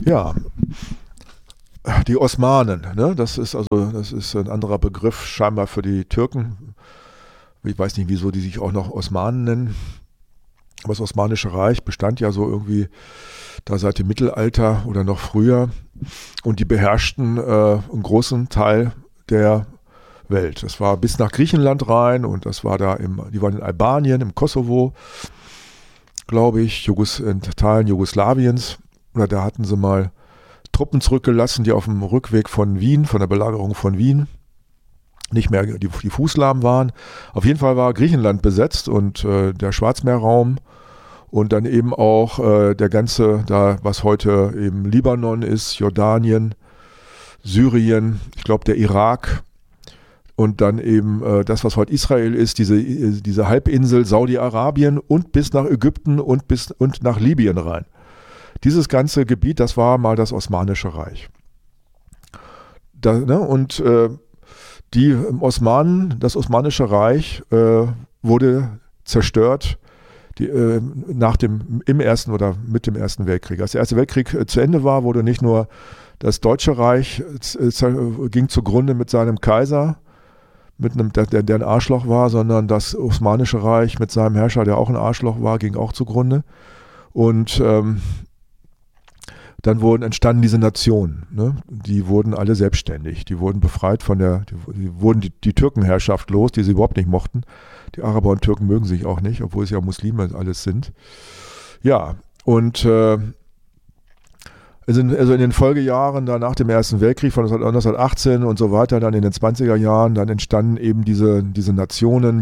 Ja, die Osmanen, ne? Das ist ein anderer Begriff scheinbar für die Türken. Ich weiß nicht, wieso die sich auch noch Osmanen nennen. Aber das Osmanische Reich bestand ja so irgendwie da seit dem Mittelalter oder noch früher. Und die beherrschten einen großen Teil der Welt. Das war bis nach Griechenland rein und das war die waren in Albanien, im Kosovo, glaube ich, in Teilen Jugoslawiens. Oder da hatten sie mal Truppen zurückgelassen, die auf dem Rückweg von Wien, von der Belagerung von Wien, nicht mehr die Fußlahmen waren. Auf jeden Fall war Griechenland besetzt und der Schwarzmeerraum und dann eben auch der ganze, da was heute eben Libanon ist, Jordanien, Syrien, ich glaube der Irak und dann eben das, was heute Israel ist, diese Halbinsel Saudi-Arabien und bis nach Ägypten und nach Libyen rein. Dieses ganze Gebiet, das war mal das Osmanische Reich. Das Osmanische Reich wurde zerstört im Ersten oder mit dem Ersten Weltkrieg. Als der Erste Weltkrieg zu Ende war, wurde nicht nur das Deutsche Reich ging zugrunde mit seinem Kaiser, der ein Arschloch war, sondern das Osmanische Reich mit seinem Herrscher, der auch ein Arschloch war, ging auch zugrunde. Und dann entstanden diese Nationen, ne? Die wurden alle selbstständig, die wurden befreit die Türkenherrschaft los, die sie überhaupt nicht mochten. Die Araber und Türken mögen sich auch nicht, obwohl es ja Muslime alles sind. Ja, und also in den Folgejahren, da nach dem Ersten Weltkrieg von 1918 und so weiter, dann in den 20er Jahren, dann entstanden eben diese Nationen,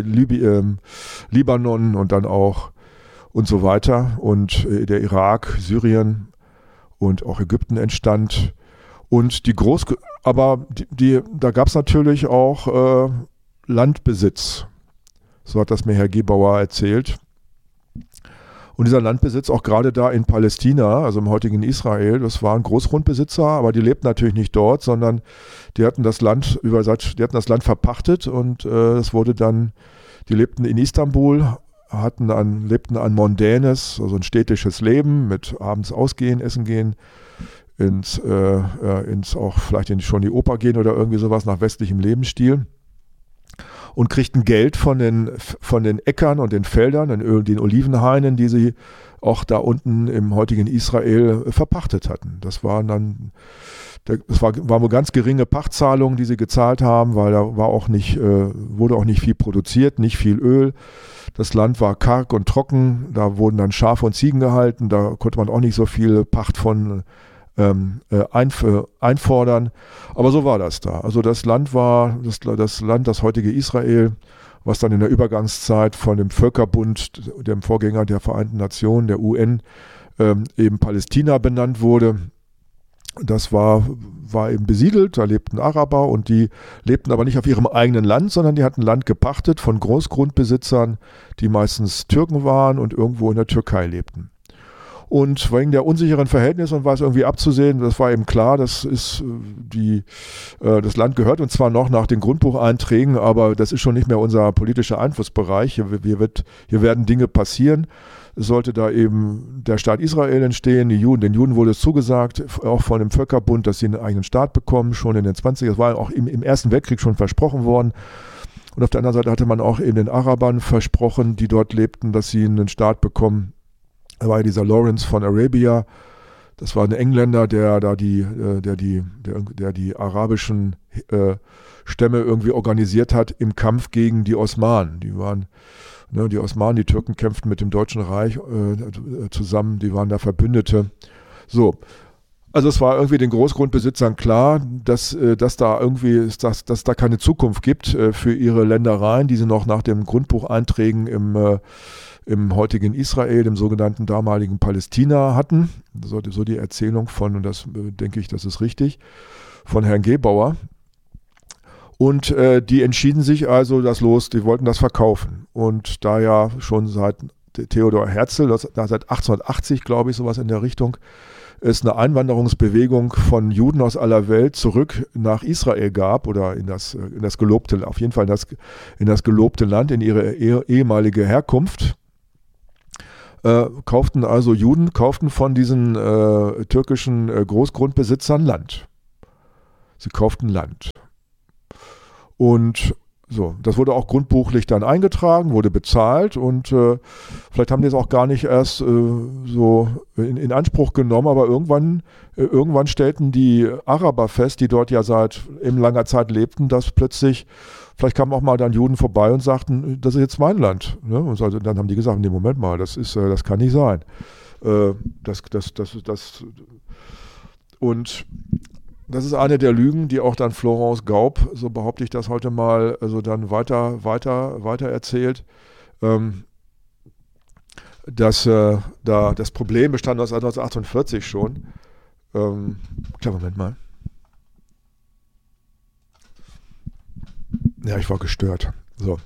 Libanon und dann auch und so weiter und der Irak, Syrien und auch Ägypten entstand. Und da gab es natürlich auch Landbesitz. So hat das mir Herr Gebauer erzählt. Und dieser Landbesitz auch gerade da in Palästina, also im heutigen Israel, das waren Großgrundbesitzer, aber die lebten natürlich nicht dort, sondern die hatten das Land verpachtet und die lebten in Istanbul, lebten ein mondänes, also ein städtisches Leben mit abends ausgehen, essen gehen, auch vielleicht schon die Oper gehen oder irgendwie sowas nach westlichem Lebensstil und kriegten Geld von den Äckern und den Feldern, den Olivenhainen, die sie auch da unten im heutigen Israel verpachtet hatten. Das war wohl ganz geringe Pachtzahlungen, die sie gezahlt haben, weil da wurde auch nicht viel produziert, nicht viel Öl. Das Land war karg und trocken, da wurden dann Schafe und Ziegen gehalten, da konnte man auch nicht so viel Pacht von einfordern. Aber so war das da. Also das Land war das heutige Israel, was dann in der Übergangszeit von dem Völkerbund, dem Vorgänger der Vereinten Nationen, der UN, eben Palästina benannt wurde. Das war eben besiedelt, da lebten Araber und die lebten aber nicht auf ihrem eigenen Land, sondern die hatten Land gepachtet von Großgrundbesitzern, die meistens Türken waren und irgendwo in der Türkei lebten. Und wegen der unsicheren Verhältnisse und war es irgendwie abzusehen, das war eben klar, das Land gehört uns zwar noch nach den Grundbucheinträgen, aber das ist schon nicht mehr unser politischer Einflussbereich. Hier werden Dinge passieren. Es sollte da eben der Staat Israel entstehen. Den Juden wurde es zugesagt, auch von dem Völkerbund, dass sie einen eigenen Staat bekommen, schon in den 20er. Das war auch im Ersten Weltkrieg schon versprochen worden. Und auf der anderen Seite hatte man auch eben den Arabern versprochen, die dort lebten, dass sie einen Staat bekommen. Da war ja dieser Lawrence von Arabia, das war ein Engländer, der die arabischen Stämme irgendwie organisiert hat im Kampf gegen die Osmanen. Die Osmanen, die Türken kämpften mit dem Deutschen Reich zusammen, die waren da Verbündete. So, also es war irgendwie den Großgrundbesitzern klar, dass da keine Zukunft gibt für ihre Ländereien, die sie noch nach den Grundbucheinträgen im heutigen Israel, dem sogenannten damaligen Palästina hatten. So die Erzählung und das denke ich, das ist richtig, von Herrn Gebauer. Und die entschieden sich also, die wollten das verkaufen. Und da ja schon seit Theodor Herzl, seit 1880, glaube ich, sowas in der Richtung, es eine Einwanderungsbewegung von Juden aus aller Welt zurück nach Israel gab oder in das gelobte, auf jeden Fall in das gelobte Land, in ihre ehemalige Herkunft, Juden kauften von diesen türkischen Großgrundbesitzern Land. Sie kauften Land. Und so, das wurde auch grundbuchlich dann eingetragen, wurde bezahlt und vielleicht haben die es auch gar nicht erst so in Anspruch genommen, aber irgendwann stellten die Araber fest, die dort ja seit eben langer Zeit lebten, dass plötzlich, vielleicht kamen auch mal dann Juden vorbei und sagten, das ist jetzt mein Land. Ne? Und also, dann haben die gesagt, nee, Moment mal, das kann nicht sein. Und das ist eine der Lügen, die auch dann Florence Gaub, so behaupte ich das heute mal, also dann weiter erzählt, dass da das Problem bestand 1948 schon. Klar, Moment mal. Ja, ich war gestört. So.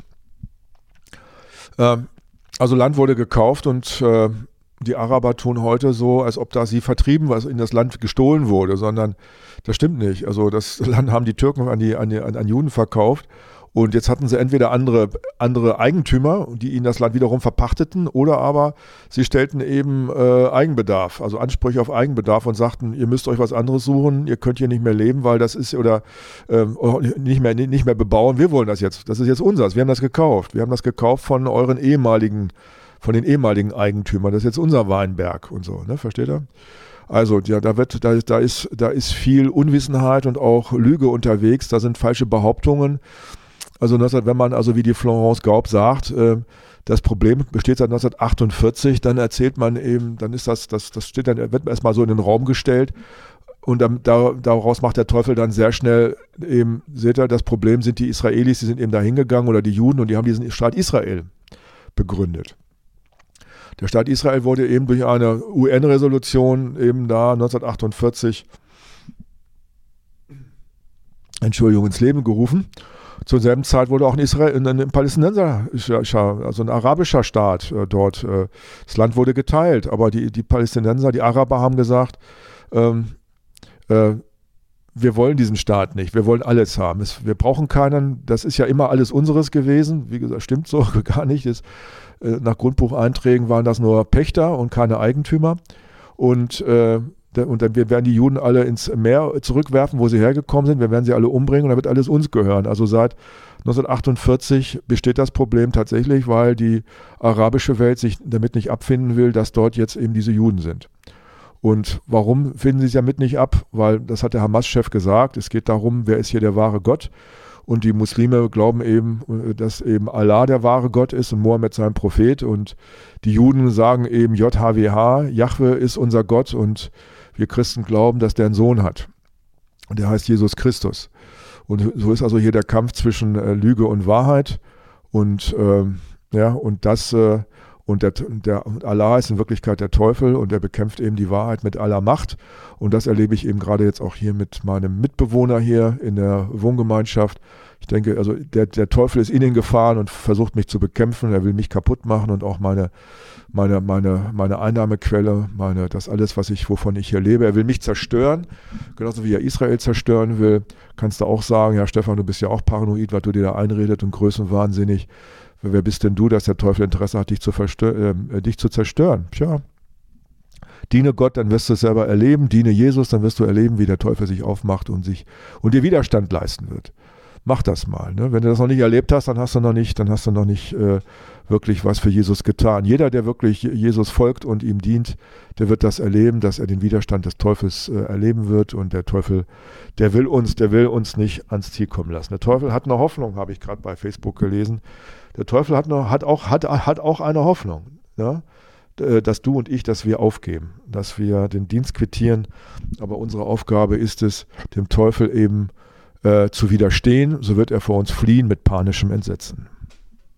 Also Land wurde gekauft und die Araber tun heute so, als ob da sie vertrieben, was in das Land gestohlen wurde, sondern das stimmt nicht. Also das Land haben die Türken an Juden verkauft und jetzt hatten sie entweder andere Eigentümer, die ihnen das Land wiederum verpachteten, oder aber sie stellten eben Eigenbedarf, also Ansprüche auf Eigenbedarf und sagten, ihr müsst euch was anderes suchen, ihr könnt hier nicht mehr leben, weil das ist, oder nicht mehr bebauen, wir wollen das jetzt, das ist jetzt unseres, wir haben das gekauft von den ehemaligen Eigentümern, das ist jetzt unser Weinberg und so, ne, versteht ihr? Also ja, da ist viel Unwissenheit und auch Lüge unterwegs, da sind falsche Behauptungen. Also wenn man also wie die Florence Gaub sagt, das Problem besteht seit 1948, dann erzählt man eben, dann ist das wird erstmal so in den Raum gestellt und daraus macht der Teufel dann sehr schnell eben, seht ihr, das Problem sind die Israelis, die sind eben da hingegangen oder die Juden und die haben diesen Staat Israel begründet. Der Staat Israel wurde eben durch eine UN-Resolution eben da 1948 ins Leben gerufen. Zur selben Zeit wurde auch ein palästinensischer, also ein arabischer Staat dort. Das Land wurde geteilt, aber die Palästinenser, die Araber haben gesagt, wir wollen diesen Staat nicht, wir wollen alles haben. Wir brauchen keinen, das ist ja immer alles unseres gewesen. Wie gesagt, stimmt so gar nicht. Nach Grundbucheinträgen waren das nur Pächter und keine Eigentümer. Und dann wir werden die Juden alle ins Meer zurückwerfen, wo sie hergekommen sind. Wir werden sie alle umbringen und dann wird alles uns gehören. Also seit 1948 besteht das Problem tatsächlich, weil die arabische Welt sich damit nicht abfinden will, dass dort jetzt eben diese Juden sind. Und warum finden sie sich damit nicht ab? Weil, das hat der Hamas-Chef gesagt, es geht darum, wer ist hier der wahre Gott? Und die Muslime glauben eben, dass eben Allah der wahre Gott ist und Mohammed sein Prophet. Und die Juden sagen eben JHWH, Jahwe ist unser Gott. Und wir Christen glauben, dass der einen Sohn hat. Und der heißt Jesus Christus. Und so ist also hier der Kampf zwischen Lüge und Wahrheit. Und Allah ist in Wirklichkeit der Teufel und er bekämpft eben die Wahrheit mit aller Macht. Und das erlebe ich eben gerade jetzt auch hier mit meinem Mitbewohner hier in der Wohngemeinschaft. Ich denke, also der Teufel ist in ihn gefahren und versucht mich zu bekämpfen. Er will mich kaputt machen und auch meine Einnahmequelle, das alles, wovon ich hier lebe. Er will mich zerstören, genauso wie er Israel zerstören will. Kannst du auch sagen, ja Stefan, du bist ja auch paranoid, was du dir da einredet und größenwahnsinnig. Wer bist denn du, dass der Teufel Interesse hat, dich zu zerstören? Tja, diene Gott, dann wirst du es selber erleben. Diene Jesus, dann wirst du erleben, wie der Teufel sich aufmacht und dir Widerstand leisten wird. Mach das mal. Ne? Wenn du das noch nicht erlebt hast, dann hast du noch nicht wirklich was für Jesus getan. Jeder, der wirklich Jesus folgt und ihm dient, der wird das erleben, dass er den Widerstand des Teufels erleben wird. Und der Teufel, der will uns nicht ans Ziel kommen lassen. Der Teufel hat eine Hoffnung, habe ich gerade bei Facebook gelesen. Der Teufel hat auch eine Hoffnung, ja? Dass du und ich, dass wir aufgeben, dass wir den Dienst quittieren. Aber unsere Aufgabe ist es, dem Teufel eben zu widerstehen. So wird er vor uns fliehen mit panischem Entsetzen.